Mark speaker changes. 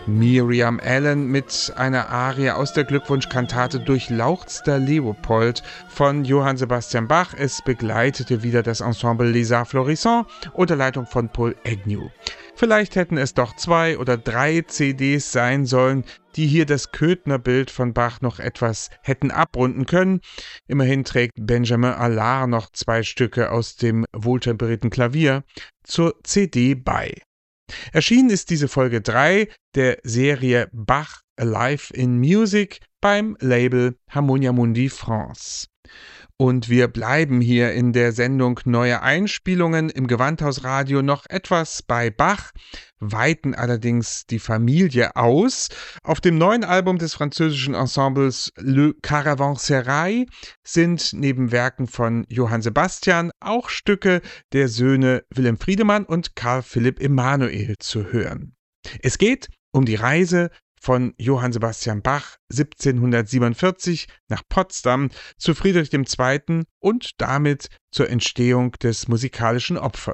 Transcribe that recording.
Speaker 1: Miriam Allen mit einer Arie aus der Glückwunschkantate Durchlauchtster Leopold von Johann Sebastian Bach. Es begleitete wieder das Ensemble Les Arts Florissants unter Leitung von Paul Agnew. Vielleicht hätten es doch 2 oder 3 CDs sein sollen, die hier das Köthner-Bild von Bach noch etwas hätten abrunden können. Immerhin trägt Benjamin Allard noch 2 Stücke aus dem wohltemperierten Klavier zur CD bei. Erschienen ist diese Folge 3 der Serie Bach Alive in Music beim Label Harmonia Mundi France. Und wir bleiben hier in der Sendung Neue Einspielungen im Gewandhausradio noch etwas bei Bach, weiten allerdings die Familie aus. Auf dem neuen Album des französischen Ensembles Le Caravansérail sind neben Werken von Johann Sebastian auch Stücke der Söhne Wilhelm Friedemann und Carl Philipp Emanuel zu hören. Es geht um die Reise von Johann Sebastian Bach 1747 nach Potsdam zu Friedrich II. Und damit zur Entstehung des musikalischen Opfers.